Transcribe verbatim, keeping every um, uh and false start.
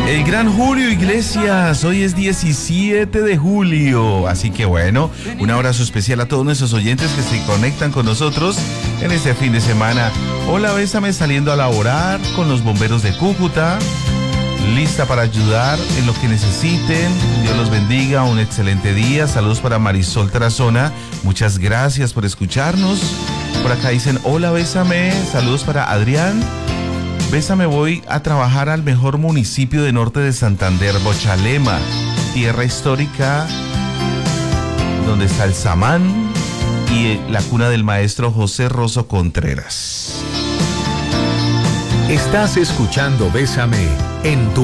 El gran Julio Iglesias, hoy es diecisiete de julio, así que bueno, un abrazo especial a todos nuestros oyentes que se conectan con nosotros en este fin de semana. Hola, bésame saliendo a laborar con los bomberos de Cúcuta, lista para ayudar en lo que necesiten. Dios los bendiga, un excelente día. Saludos para Marisol Tarazona, muchas gracias por escucharnos. Por acá dicen, hola, bésame, saludos para Adrián. Bésame, voy a trabajar al mejor municipio de norte de Santander, Bochalema, tierra histórica donde está el Samán y la cuna del maestro José Rosso Contreras. Estás escuchando Bésame en tu